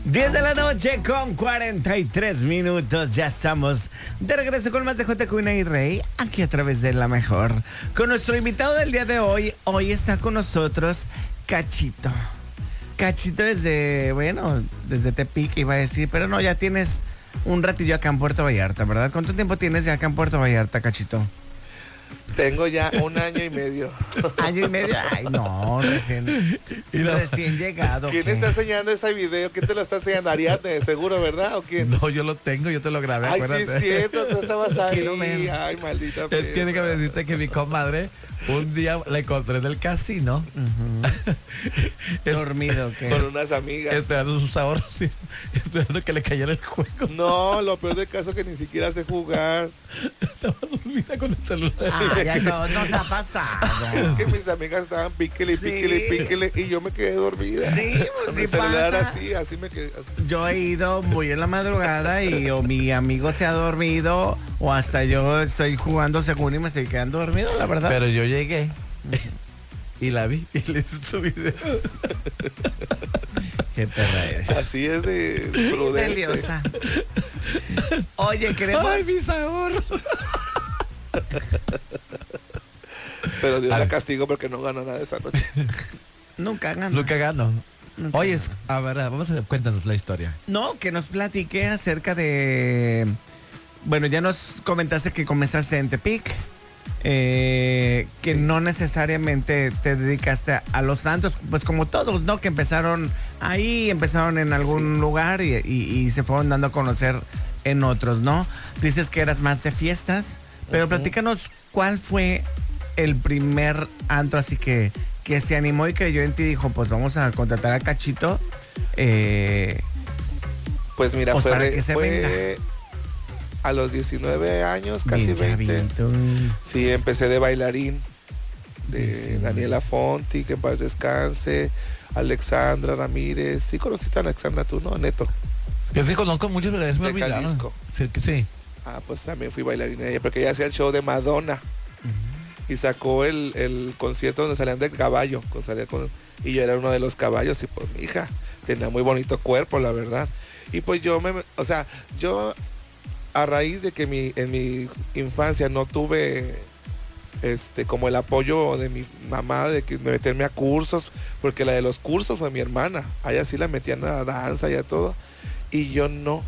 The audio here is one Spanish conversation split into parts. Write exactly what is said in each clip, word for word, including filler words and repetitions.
diez de la noche con cuarenta y tres minutos. Ya estamos de regreso con más de J. Cuna y Rey, aquí a través de La Mejor. Con nuestro invitado del día de hoy. Hoy está con nosotros Cachito. Cachito desde, bueno, desde Tepic iba a decir, pero no, ya tienes un ratillo acá en Puerto Vallarta, ¿verdad? ¿Cuánto tiempo tienes ya acá en Puerto Vallarta, Cachito? Tengo ya un año y medio. ¿Año y medio? Ay, no, recién, no. recién llegado. ¿Quién ¿qué? está enseñando ese video? ¿Quién te lo está enseñando? Ariadne, seguro, ¿verdad? ¿O quién? No, yo lo tengo, yo te lo grabé, Ay, sí acuérdate. es cierto, tú estabas ahí. Quiero ver. Ay, maldita Es que perra. déjame decirte que mi comadre un día la encontré en el casino. Es- Dormido, ¿qué? Con unas amigas. Esperando sus ahorros y esperando que le cayera el juego. No, lo peor del caso es que ni siquiera sé jugar. Estaba dormida con el celular. Ah, ya no, nos ha pasado. Es que mis amigas estaban píquele, Sí. píquele, píquele y yo me quedé dormida. Sí, pues Con sí mi celular pasa. así, así me quedé. Así. Yo he ido muy en la madrugada y o mi amigo se ha dormido o hasta yo estoy jugando según y me estoy quedando dormido, la verdad. Pero yo llegué y la vi y le hice su video. Qué perra eres. Así es de prudente. Deliosa. Oye, queremos... ¡Ay, mis ahorros! Pero Dios A la ver. castigo porque no gano nada esa noche. Nunca gana. Nunca gano. Nunca Oye, gana. a ver, vamos a cuéntanos la historia. No, que nos platique acerca de... Bueno, ya nos comentaste que comenzaste en Tepic, eh, que Sí. no necesariamente te dedicaste a, a los santos, pues como todos, ¿no? Que empezaron ahí, empezaron en algún Sí. lugar y, y- y se fueron dando a conocer en otros, ¿no? Dices que eras más de fiestas, pero Ujú. platícanos cuál fue el primer antro así que, que se animó y creyó en ti y dijo, pues vamos a contratar a Cachito. eh, Pues mira, Pues fue, para re- que se fue venga. a los diecinueve años, casi bien veinte. chavito. Sí, empecé de bailarín. De diecinueve. Daniela Fonti, que en paz descanse. Alexandra Ramírez. Sí conociste a Alexandra tú, ¿no? Neto. Yo sí conozco muchas, pero es me De olvidaron. Jalisco. Sí, que sí. Ah, pues también fui bailarina de ella, porque ella hacía el show de Madonna. Y sacó el, el concierto donde salían del caballo. con- salía con- y yo era uno de los caballos. Y pues mi hija tenía muy bonito cuerpo, la verdad. Y pues yo me... O sea, yo a raíz de que mi, en mi infancia no tuve este como el apoyo de mi mamá de que meterme a cursos, porque la de los cursos fue mi hermana. A ella sí la metían a danza y a todo. Y yo no.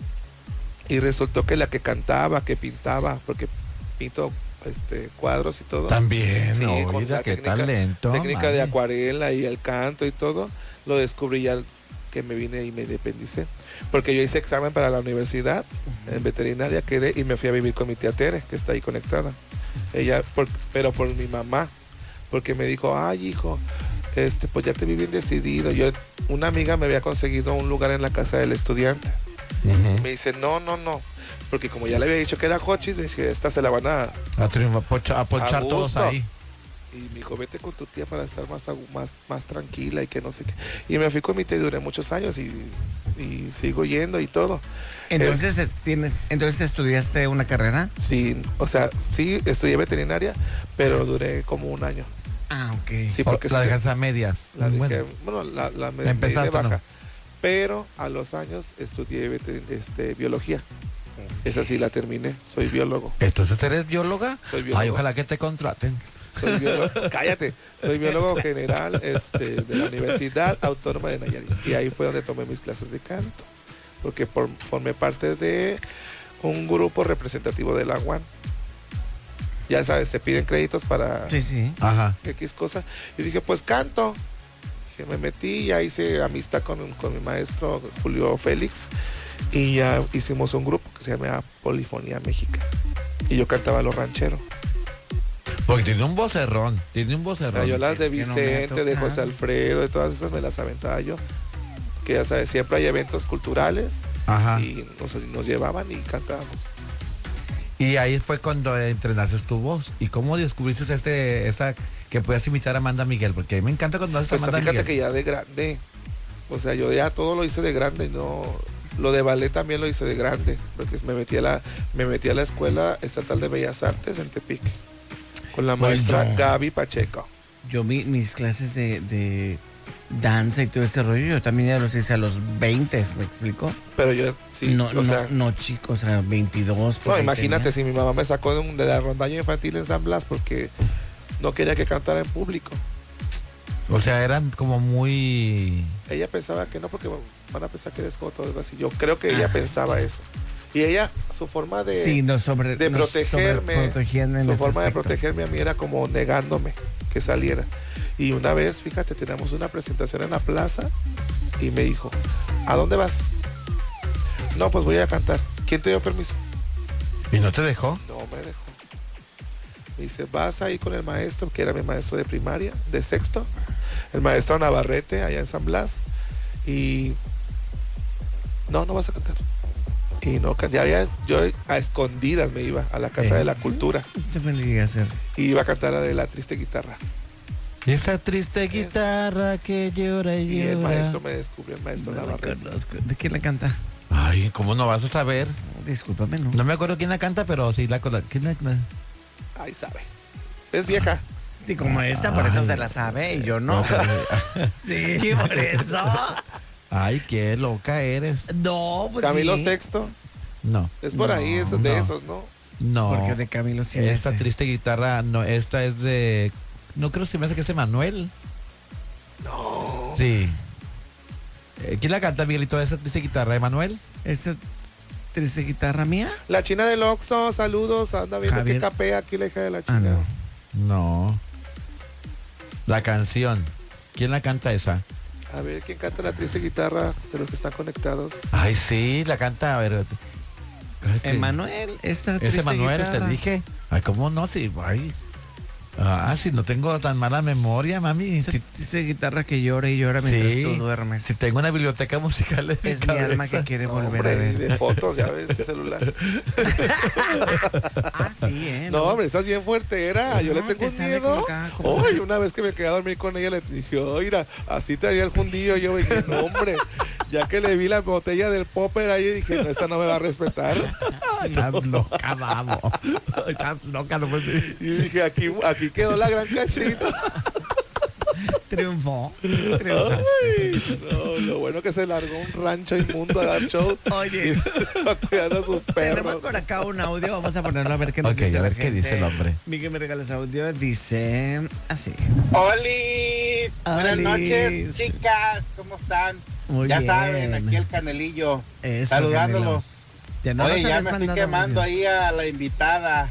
Y resultó que la que cantaba, que pintaba, porque pinto este cuadros y todo. También, Sí, no, con mira la qué técnica- talento. técnica de mami. acuarela y el canto y todo, lo descubrí ya que me vine y me independicé. Porque yo hice examen para la universidad, en veterinaria quedé y me fui a vivir con mi tía Tere, que está ahí conectada. Ella, por- pero por mi mamá, porque me dijo, ay hijo, este, pues ya te vi bien decidido. Yo, una amiga me había conseguido un lugar en la casa del estudiante. Ujú. Me dice, no, no, no. Porque como ya le había dicho que era Hochis, me dice, esta se la van a... A triunfar, pocha- a ponchar A todos gusto. ahí. Y me dijo, vete con tu tía para estar más, agu- más, más tranquila y que no sé qué. Y me fui con mi tía y duré muchos años y, y sigo yendo y todo. Entonces, eh, tienes, entonces estudiaste una carrera. Sí, o sea, sí estudié veterinaria, pero duré como un año. Ah, ok. Sí, O porque la sí, dejas a medias. la dejé, Bueno, bueno, la, la me, me di Empezaste, de baja. ¿no? Pero a los años estudié veterin- este, biología. Esa sí la terminé. Soy biólogo. entonces eres bióloga. Soy biólogo. Ay, ojalá que te contraten. Soy biólogo, cállate, soy biólogo general este, de la Universidad Autónoma de Nayarit. Y ahí fue donde tomé mis clases de canto. Porque por- formé parte de un grupo representativo de la U A N. Ya sabes, se piden créditos para Sí, sí. Ajá. X cosa. Y dije, pues canto. Que me metí y ya hice amistad con, con mi maestro Julio Félix. Y ya hicimos un grupo que se llama Polifonía Méxica. Y yo cantaba los rancheros. Porque tiene un vocerrón. Tiene un vocerrón. Yo las de que no me ha Vicente, de tocado. José Alfredo, de todas esas me las aventaba yo. Que ya sabes, siempre hay eventos culturales Ajá. y nos, nos llevaban y cantábamos. Y ahí fue cuando entrenaste tu voz. ¿Y cómo descubriste este, esa que puedas imitar a Amanda Miguel? Porque a mí me encanta cuando haces Pues Amanda fíjate Miguel. que ya de grande, o sea, yo ya todo lo hice de grande, no, lo de ballet también lo hice de grande, porque me metí a la, me metí a la Escuela Estatal de Bellas Artes en Tepic, con la Pues maestra no. Gaby Pacheco. Yo vi mis clases de, de danza y todo este rollo, yo también ya los hice a los veinte, ¿me explico? Pero yo sí, no, o no, sea, no, chicos, o sea, veintidós. por no, ahí imagínate tenía. si mi mamá me sacó de, un- de la rondalla infantil en San Blas porque no quería que cantara en público. O sea, eran como muy... Ella pensaba que no, porque van a pensar que eres joto o algo así. Yo creo que ella Ah, pensaba eso. Y ella, su forma de, Sí, no sobre, de nos protegerme, sobreprotegían en su ese forma de aspecto. protegerme a mí era como negándome que saliera. Y una vez, fíjate, teníamos una presentación en la plaza y me dijo, ¿a dónde vas? No, pues voy a cantar. ¿Quién te dio permiso? ¿Y no te dejó? No me dejó. Me dice, vas ahí con el maestro, que era mi maestro de primaria, de sexto, el maestro Navarrete, allá en San Blas, y no, no vas a cantar. Y no, can- ya había, yo a escondidas me iba a la Casa Eh. de la Cultura Yo me llegué a hacer. y iba a cantar la de la triste guitarra. Y esa triste guitarra que llora y Y el llora. maestro me descubrió, el maestro No la Navarrete. conozco. ¿De quién la canta? Ay, ¿cómo no vas a saber? Discúlpame, ¿no? No me acuerdo quién la canta, pero sí la... la- ¿quién la- la- Ay, sabe. Es vieja. Sí, como esta, por eso Ay. se la sabe y yo no. Sí, por eso. Ay, qué loca eres. No, pues Camilo sí. Sexto. No, Es por No, ahí, esos, de no. esos, ¿no? no. Porque de Camilo sí me Esta sé. triste guitarra, no, esta es de... No creo si me hace que es de Manuel. No. Sí. Eh, ¿Quién la canta, Miguelito, esa triste guitarra? ¿De Manuel? ¿Esta triste guitarra mía? La china del Oxxo, saludos. Anda viendo Javier. que capea aquí la hija de la Ah, china. no. No. La canción. ¿Quién la canta esa? A ver, ¿quién canta la triste guitarra de los que están conectados? Ay, sí, la canta, a ver. Ay, que- Emanuel, esta Ese triste Manuel, guitarra. te dije. Ay, ¿cómo no? Sí, ay. Ah, si no tengo tan mala memoria, mami. Esta Si, triste guitarra que llora y llora mientras Sí. tú duermes. si tengo una biblioteca musical en Es mi cabeza. alma que quiere No, volver a hombre, ver. de fotos, ya ves, tu celular. Ah, sí, ¿eh? No, hombre, estás bien fuerte, era. Yo le No, tengo te un sale miedo. como acá, como Ay, sale. una vez que me quedé a dormir con ella, le dije, oiga, así traía el fundillo. Yo dije, no, hombre, ya que le vi la botella del popper ahí, dije, no, esta no me va a respetar. Estás loca, vamos. Estás loca, no puedes. Y dije, aquí, aquí quedó la gran cachita. Triunfó. Triunfaste. Ay, no, lo bueno que se largó un rancho inmundo a dar show. Oye, Cuidando a sus tenemos perros. por acá un audio. Vamos a ponerlo a ver qué nos Ok, dice a la ver qué gente. dice el hombre. Miguel me regala ese audio. Dice así. ¡Olis! Buenas Olis. noches, chicas. ¿Cómo están? Muy ya bien. saben, aquí el Canelillo. Eso, saludándolos. Canelo. Ya no Oye, nos ya habías me estoy mandado quemando audio. ahí a la invitada.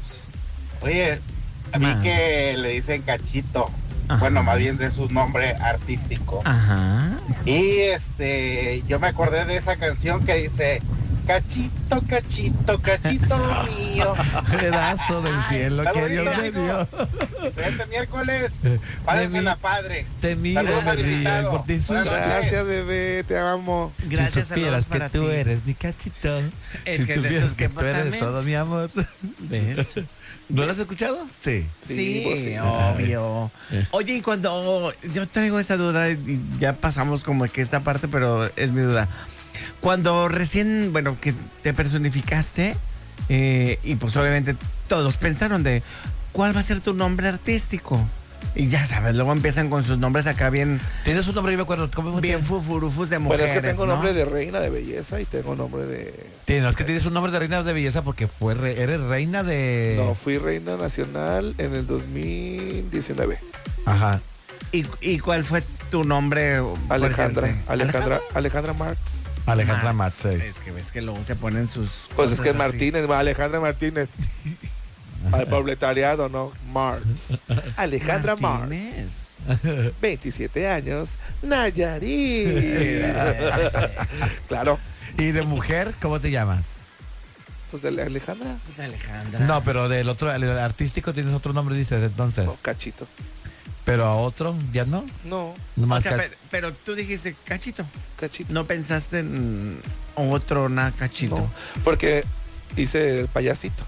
Oye, a mí Ma. que le dicen Cachito. Ajá. Bueno, más bien de su nombre artístico. Ajá. Y este, yo me acordé de esa canción que dice Cachito, cachito, cachito mío. Pedazo del cielo que Saludito, Dios me amigo. dio. Excelente miércoles. De mí- Pásensela padre. Te miro, Saludos me al río, invitado. por ti Buenas suspiro. noches. Gracias, bebé, te amo. Gracias, si supieras saludos que para tú ti. eres mi cachito. Es si que de supieras esos que tú tiempos eres también. todo mi amor. ¿Ves? ¿No lo has escuchado? Sí. Sí, Sí, pues sí. obvio. Oye, y cuando yo traigo esa duda, y ya pasamos como que esta parte, pero es mi duda. Cuando recién, bueno, que te personificaste, eh, y pues obviamente todos pensaron de cuál va a ser tu nombre artístico. Y ya sabes, luego empiezan con sus nombres acá bien, ¿Tienes un nombre? Yo me acuerdo. ¿Cómo bien fufurufus de mujeres. Bueno, es que tengo ¿no? nombre de reina de belleza y tengo nombre de... Tienes, es que tienes un nombre de reina de belleza porque fue re- eres reina de... No, fui reina nacional en el dos mil diecinueve. Ajá. ¿Y, y cuál fue tu nombre? por Alejandra, decirte? Alejandra, Alejandra Marx. Alejandra Marx. Matze. Es que ves que luego se ponen sus. Pues es cosas que es así. Martínez, Alejandra Martínez. Al proletariado, ¿no? Marx. Alejandra Marx. Martínez. veintisiete años, Nayarit. Claro. ¿Y de mujer, cómo te llamas? Pues de Alejandra. Pues Alejandra. No, pero del otro, el artístico tienes otro nombre, dices entonces. No, Cachito. Pero a otro, ¿ya no? No, O Nomás sea, ca- pero, pero tú dijiste cachito. Cachito. No pensaste en otro nada cachito. No, porque hice el payasito.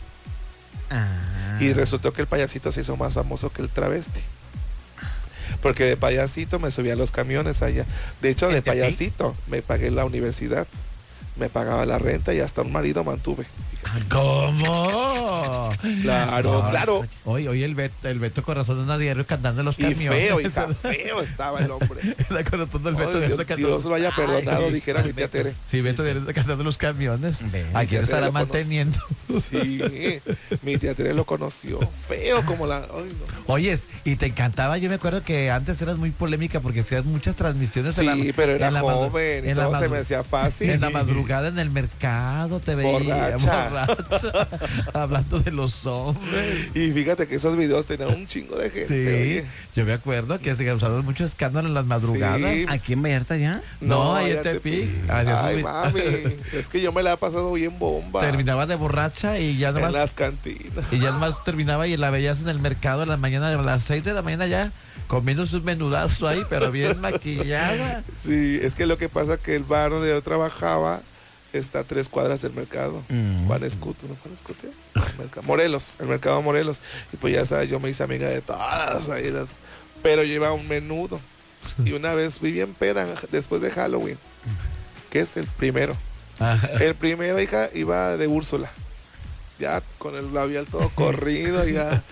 Ah. Y resultó que el payasito se hizo más famoso que el travesti. Porque de payasito me subía a los camiones allá. De hecho, ¿En de Tepic? payasito me pagué la universidad. Me pagaba la renta y hasta un marido mantuve. ¿Cómo? Claro, No, claro. Hoy, hoy el Beto, el Beto Corazón anda diario cantando en los Y camiones. feo, hija, feo estaba el hombre. El corazón del Beto Ay, diario Dios, cantando. Dios lo haya perdonado, Ay, dijera mi tía Tere. Sí, Beto diario cantando en los camiones. ¿Ves? ¿A quién Mi tía Tere estará lo conoce. manteniendo? Sí, mi tía Tere lo conoció. Feo como la... Ay, no. Oyes, y te encantaba, yo me acuerdo que antes eras muy polémica porque hacías muchas transmisiones. en la- Sí, pero era en la madru- joven y en la todo se madru- me hacía fácil. En la madrugada en el mercado te veía Borracha. borracha, hablando de los hombres. Y fíjate que esos videos tenían un chingo de gente. Sí, oye. yo me acuerdo que se causaron mucho escándalo en las madrugadas. Sí. ¿Aquí en Vallarta ya? No, ahí en ya te Tepic. pi- Hacías un Ay, vi- mami, es que yo me la he pasado bien bomba. Terminaba de borracha y ya en nomás, las cantinas. y ya nomás terminaba y la veías en el mercado a la mañana, a las seis de la mañana ya comiendo su menudazo ahí, pero bien maquillada. Sí, es que lo que pasa que el bar donde yo trabajaba está a tres cuadras del mercado. Mm. Juan Escuto, ¿no? Juan Escuto. Mercado- Morelos, el mercado Morelos. Y pues ya sabes, yo me hice amiga de todas ahí las- pero yo iba a un menudo. Y una vez vi bien peda después de Halloween, que es el primero. El primero, hija, iba de Úrsula. Ya con el labial todo corrido, ya.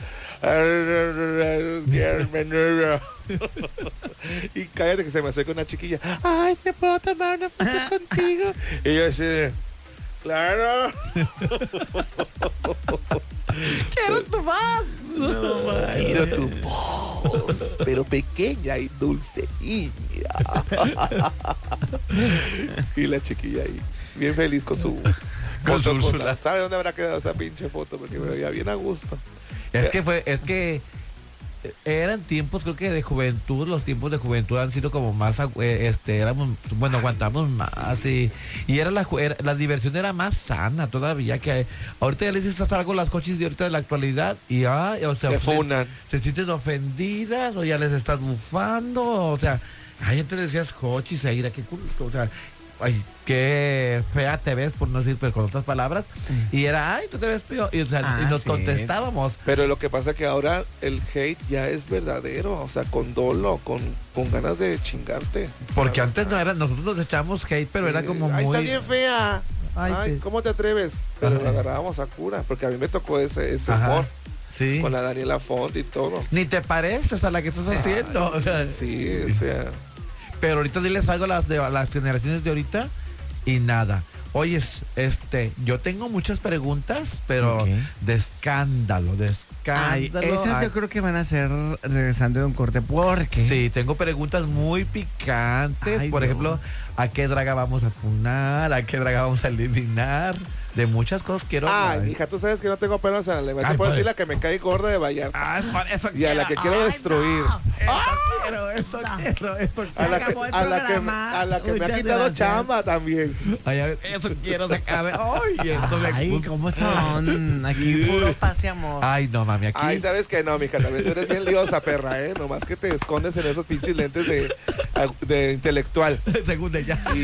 Y cállate que se me acerca una chiquilla. Ay, ¿me puedo tomar una foto contigo? Y yo así de, claro. ¡Quiero tu voz! Quiero tu voz, pero pequeña y dulce niña. Y la chiquilla ahí, bien feliz con su Con su foto. Úrsula. la- ¿Sabe dónde habrá quedado esa pinche foto? Porque me veía bien a gusto. Es que fue, es que eran tiempos, creo que de juventud, los tiempos de juventud han sido como más, agu- eh, este, éramos, bueno, aguantamos más y, y era la, ju- era- la diversión era más sana todavía que ahorita ya les dices algo a las coches de ahorita de la actualidad y ay, o sea, Se se, funan. se sienten ofendidas o ya les estás bufando, o sea, ay, antes le decías cochis, Aira, qué culo, o sea, ay, qué fea te ves, por no decir, pero con otras palabras, y era, ay, tú te ves peor, y, o sea, Ah, y nos sí. contestábamos. Pero lo que pasa es que ahora el hate ya es verdadero, o sea, con dolo, con, con ganas de chingarte. Porque antes no era, nosotros nos echábamos hate, pero Sí. era como Ay, muy... está bien fea. Ay, Ay, sí. ¿cómo te atreves? Pero Ajá. lo agarrábamos a cura, porque a mí me tocó ese, ese Ajá. humor Sí. con la Daniela Font y todo. Ni te pareces a la que estás haciendo. O sea, Sí, o sea, pero ahorita diles algo a las, de, a las generaciones de ahorita y nada. Oye, este, yo tengo muchas preguntas, pero Ok. de escándalo, de Ay, escándalo. esas Ay, yo creo que van a ser regresando de un corte. porque Sí, tengo preguntas muy picantes. Ay, Por Dios. ejemplo, ¿a qué draga vamos a funar? ¿A qué draga vamos a eliminar? De muchas cosas quiero ay, hablar. hija, tú sabes que no tengo pelos en la lengua. Ay, Te puedo pues. decir la que me cae gorda de Vallarta. Ay, por eso Y a la que quiero destruir. Eso quiero, eso quiero, eso A la que, acabó el a la que, me- programa. a la que me ha Muchas quitado gracias. chamba también. Ay, a ver, eso quiero sacar. Ay, esto me Ay, puso- ¿cómo son? Aquí Sí. puro paz y amor. Ay, no, mami, aquí. Ay, sabes que no, mija, también tú eres bien liosa, perra, ¿eh? Nomás que te escondes en esos pinches lentes de, de intelectual. Segunda ya. Y